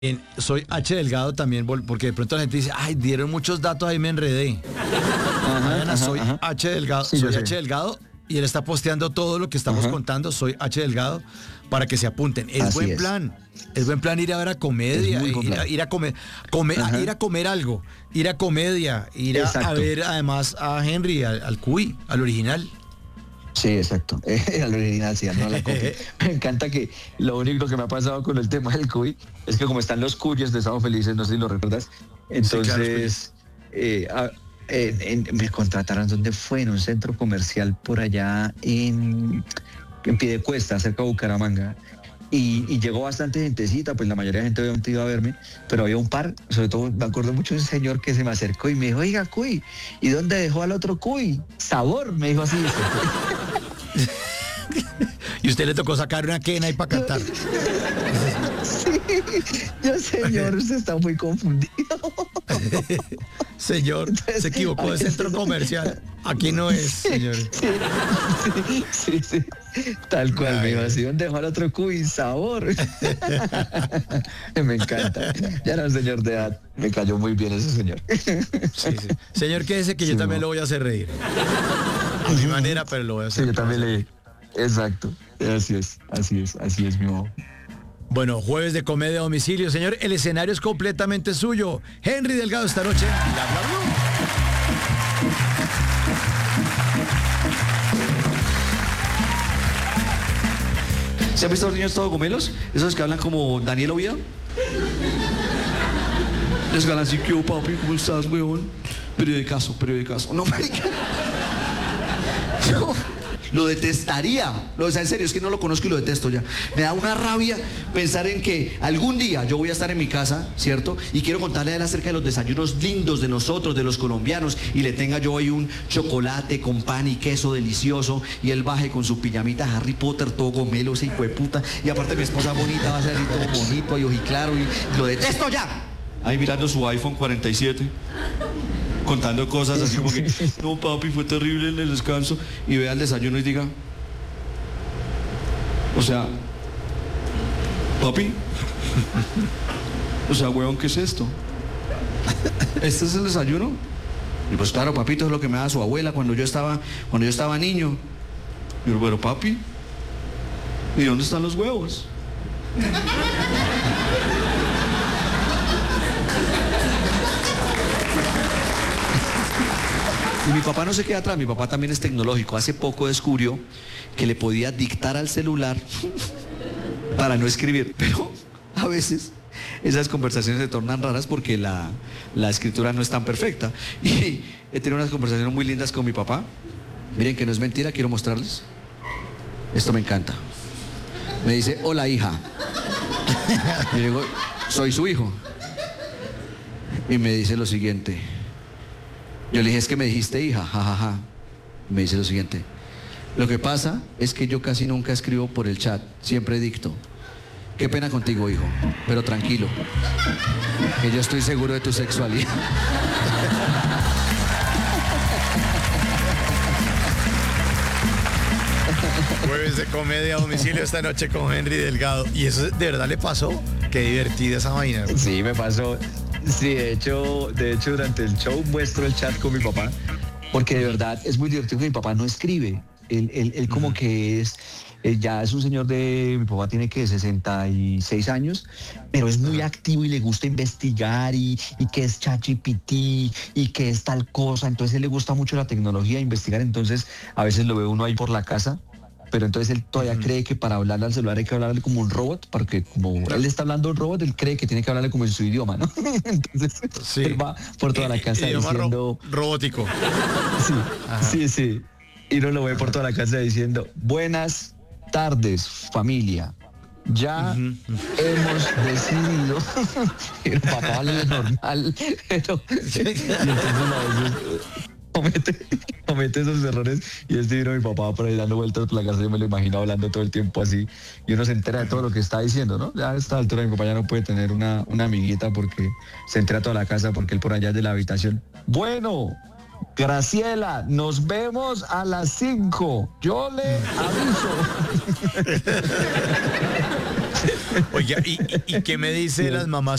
Soy H Delgado también, porque de pronto la gente dice, ay, dieron muchos datos, ahí me enredé. Mañana soy H Delgado, Sí, soy yo H sé. Delgado y él está posteando todo lo que estamos contando, soy H Delgado, para que se apunten. Es Así buen es. plan. Es buen plan ir a ver a comedia, Es muy buen plan. ir a comer, ir a comer algo, ir a comedia, ir a Exacto. ver además a Henry, al Cuy, al original. Sí, exacto. Al original, sí, no a la copia. Me encanta que lo único que me ha pasado con el tema del cuy es que como están los cuyes de Estamos Felices, no sé si lo recuerdas, entonces me contrataron, ¿dónde fue? En un centro comercial por allá en Piedecuesta, cerca de Bucaramanga. Y llegó bastante gentecita, pues la mayoría de gente obviamente iba a verme, pero había un par, sobre todo me acuerdo mucho de un señor que se me acercó y me dijo, oiga, cuy, ¿y dónde dejó al otro cuy? Sabor, me dijo así. Y usted le tocó sacar una quena ahí para cantar. Sí, yo, señor, usted está muy confundido. Señor, se equivocó de centro comercial. Aquí no es, señor. Sí. Tal cual, me dijo así, ¿dónde dejó al otro cuy? Sabor. Me encanta. Ya era un señor de edad. Me cayó muy bien ese señor. Sí. Señor, quédese que yo Sí, también no. lo voy a hacer reír. A mi manera, pero lo voy a hacer. Sí, yo también leí. Exacto. Así es, mi amor. Bueno, jueves de comedia a domicilio, señor. El escenario es completamente suyo. Henry Delgado esta noche. Bla, bla, bla. ¿Se han visto los niños todos gomelos? Esos que hablan como Daniel Oviedo. Les ganan así, ¿qué hubo, papi? ¿Cómo estás, weón? Periodicazo. No, marica. Yo lo detestaría. O sea, en serio, es que no lo conozco y lo detesto ya. Me da una rabia pensar en que algún día yo voy a estar en mi casa, ¿cierto? Y quiero contarle a él acerca de los desayunos lindos de nosotros, de los colombianos, y le tenga yo ahí un chocolate con pan y queso delicioso, y él baje con su pijamita Harry Potter, todo gomelo, ese hijo de puta, y aparte mi esposa bonita va a ser así todo bonito, y ojiclaro, y lo detesto ya. Ahí mirando su iPhone 47. Contando cosas así como que, no papi, fue terrible en el descanso, y vea el desayuno y diga, o sea, papi, o sea, weón, ¿qué es esto? ¿Este es el desayuno? Y pues claro, papito, es lo que me daba su abuela cuando yo estaba niño. Y yo, pero papi, ¿y dónde están los huevos? Y mi papá no se queda atrás, mi papá también es tecnológico. Hace poco descubrió que le podía dictar al celular para no escribir. Pero a veces esas conversaciones se tornan raras porque la escritura no es tan perfecta. Y he tenido unas conversaciones muy lindas con mi papá. Miren que no es mentira, quiero mostrarles. Esto me encanta. Me dice, hola hija. Y yo digo, soy su hijo. Y me dice lo siguiente. Yo le dije, es que me dijiste hija, jajaja. Me dice lo siguiente. Lo que pasa es que yo casi nunca escribo por el chat, siempre dicto. Qué pena contigo, hijo, pero tranquilo, que yo estoy seguro de tu sexualidad. Jueves de comedia a domicilio esta noche con Henry Delgado. ¿Y eso de verdad le pasó? Qué divertida esa vaina. Sí, me pasó. Sí, de hecho, durante el show muestro el chat con mi papá, porque de verdad es muy divertido que mi papá no escribe. Él como que es, ya es un señor mi papá tiene que 66 años, pero es muy activo y le gusta investigar y que es ChatGPT y que es tal cosa. Entonces a él le gusta mucho la tecnología, investigar. Entonces a veces lo ve uno ahí por la casa. Pero entonces él todavía cree que para hablarle al celular hay que hablarle como un robot, porque como él está hablando un robot, él cree que tiene que hablarle como en su idioma, ¿no? Entonces Sí. él va por toda la casa Idioma diciendo... robótico. Sí. Y uno lo ve por toda la casa diciendo, buenas tardes, familia. Ya hemos decidido. Y el papá habla normal, pero... Y entonces a veces... comete esos errores y es divino mi papá por ahí dando vueltas por la casa. Yo me lo imagino hablando todo el tiempo así y uno se entera de todo lo que está diciendo, ¿no? Ya a esta altura mi papá ya no puede tener una amiguita porque se entera toda la casa porque él por allá es de la habitación. Bueno, Graciela, nos vemos a las 5. Yo le aviso. Oiga, ¿y qué me dice de las mamás